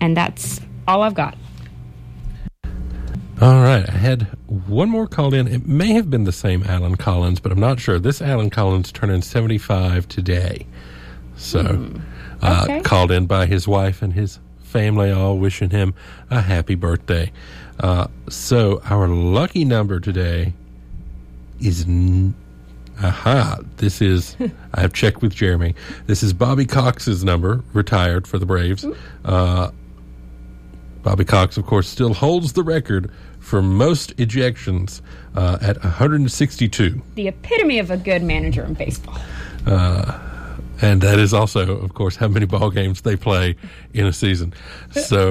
And that's all I've got. All right. I had one more called in. It may have been the same Alan Collins, but I'm not sure. This Alan Collins turning 75 today. So Okay. called in by his wife and his family, all wishing him a happy birthday. So our lucky number today is... This is... I have checked with Jeremy. This is Bobby Cox's number, retired for the Braves. Bobby Cox, of course, still holds the record for most ejections at 162. The epitome of a good manager in baseball. And that is also, of course, how many ball games they play in a season. So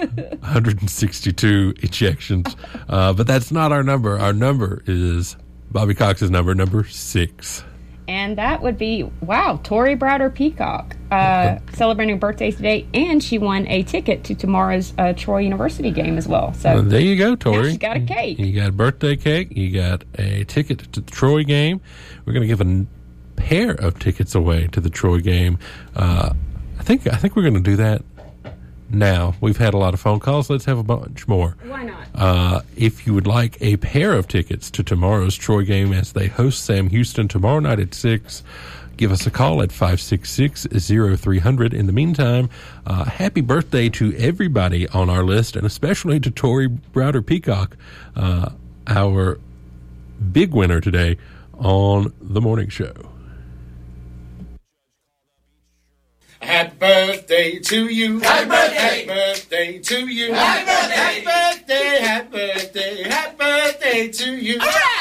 162 ejections. But that's not our number. Our number is Bobby Cox's number 6. And that would be, Tori Browder Peacock, celebrating her birthday today, and she won a ticket to tomorrow's Troy University game as well. So there you go, Tori. Now she's got a cake. You got a birthday cake. You got a ticket to the Troy game. We're going to give a pair of tickets away to the Troy game. I think we're going to do that now. We've had a lot of phone calls. Let's have a bunch more. Why not? If you would like a pair of tickets to tomorrow's Troy game as they host Sam Houston tomorrow night at 6, give us a call at 566-0300. In the meantime, happy birthday to everybody on our list, and especially to Tori Browder Peacock, our big winner today on the morning show. Happy birthday to you. Happy birthday. Happy birthday to you. Happy birthday. Happy birthday. Happy birthday. Happy birthday to you. All right.